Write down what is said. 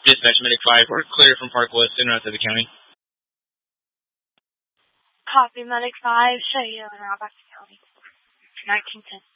Dispatch Medic 5, we're clear from Park West in Route of the county. Copy, Medic 5, show you in Route County. 1910.